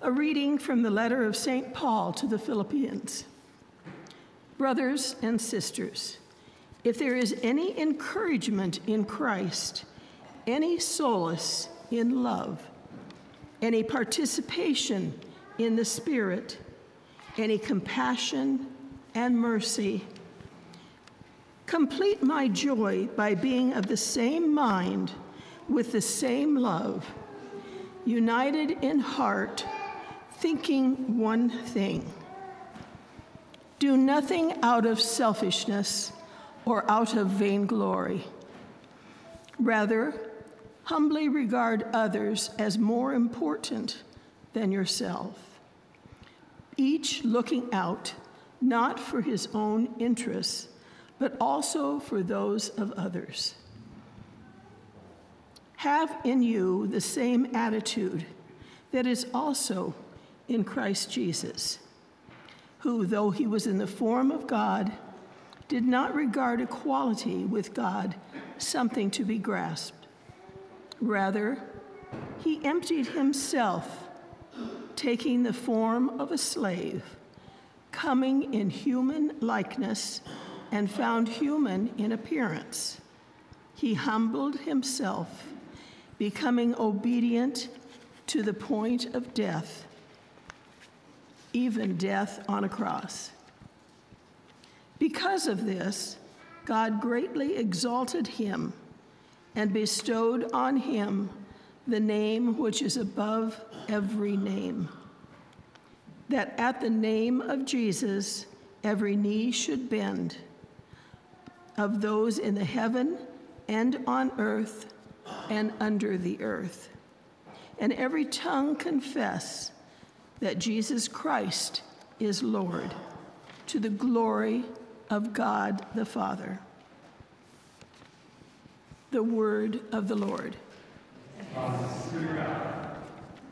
A reading from the letter of St. Paul to the Philippians. Brothers and sisters, if there is any encouragement in Christ, any solace in love, any participation in the Spirit, any compassion and mercy, complete my joy by being of the same mind, with the same love, united in heart, thinking one thing. Do nothing out of selfishness or out of vainglory. Rather, humbly regard others as more important than yourself, each looking out not for his own interests, but also for those of others. Have in you the same attitude that is also in Christ Jesus, who, though he was in the form of God, did not regard equality with God something to be grasped. Rather, he emptied himself, taking the form of a slave, coming in human likeness, and found human in appearance. He humbled himself, becoming obedient to the point of death, even death on a cross. Because of this, God greatly exalted him and bestowed on him the name which is above every name, that at the name of Jesus every knee should bend, of those in the heaven and on earth and under the earth, and every tongue confess that Jesus Christ is Lord, to the glory of God the Father. The word of the Lord.